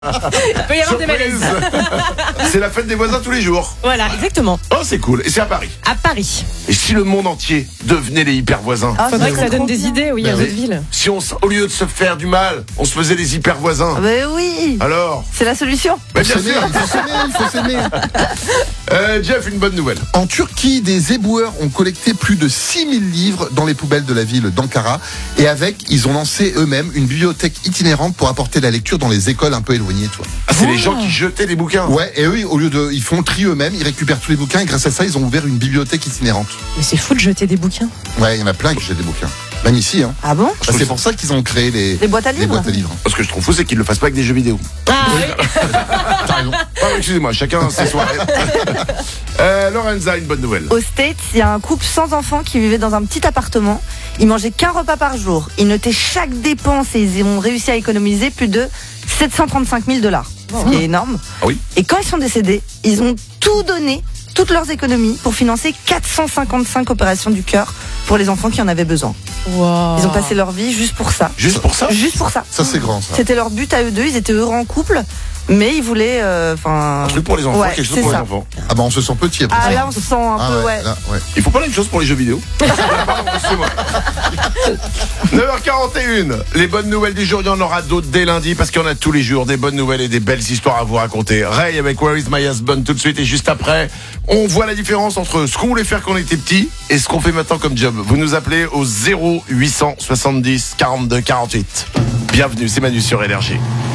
Il peut y avoir des malaises. C'est la fête des voisins tous les jours. Voilà, exactement. Oh, c'est cool. Et c'est à Paris. À Paris. Et si le monde entier devenait les hyper voisins? Faudrait que ça donne des idées, oui, à d'autres villes. Si au lieu de se faire du mal, on se faisait des hyper voisins. Mais oui, Alors? c'est la solution. Bien sûr. Il faut s'aimer. Jeff, une bonne nouvelle. En Turquie, des éboueurs ont collecté plus de 6000 livres dans les poubelles de la ville d'Ankara. Et avec, ils ont lancé eux-mêmes une bibliothèque itinérante pour apporter la lecture dans les écoles un peu éloignées, tu vois. Ah, c'est les gens qui jetaient les bouquins. Ouais, et eux, ils font le tri eux-mêmes, ils récupèrent tous les bouquins et grâce à ça, ils ont ouvert une bibliothèque itinérante. Mais c'est fou de jeter des bouquins. Ouais, il y en a plein qui jettent des bouquins. Même ici, hein. Ah bon? Bah, c'est pour ça qu'ils ont créé les boîtes à livres. Les boîtes à livres. Ce que je trouve fou, c'est qu'ils le fassent pas avec des jeux vidéo. Ah oui. T'as raison. Ah, excusez-moi, chacun ses soirées. Lorenza, une bonne nouvelle. Aux States, il y a un couple sans enfants qui vivait dans un petit appartement. Ils mangeaient qu'un repas par jour. Ils notaient chaque dépense et ils ont réussi à économiser plus de 735 000 $. Ce qui est énorme. Ah oui. Et quand ils sont décédés, ils ont tout donné, toutes leurs économies, pour financer 455 opérations du cœur pour les enfants qui en avaient besoin. Wow. Ils ont passé leur vie juste pour ça. Juste pour ça? Juste pour ça. Ça, c'est grand, ça. C'était leur but à eux deux. Ils étaient heureux en couple, mais ils voulaient, Un truc pour les enfants, ouais, quelque chose c'est pour les ça. enfants. Ah bah, on se sent petit après Ah ça. là, on se sent un peu, ouais. Là, ouais. Il faut pas la même chose pour les jeux vidéo. Pardon, excusez-moi. 9h41. Les bonnes nouvelles du jour, il y en aura d'autres dès lundi parce qu'il y en a tous les jours des bonnes nouvelles et des belles histoires à vous raconter. Ray avec Where is my husband tout de suite et juste après, on voit la différence entre ce qu'on voulait faire quand on était petit et ce qu'on fait maintenant comme job. Vous nous appelez au 0870 42 48. Bienvenue, c'est Manu sur Énergie.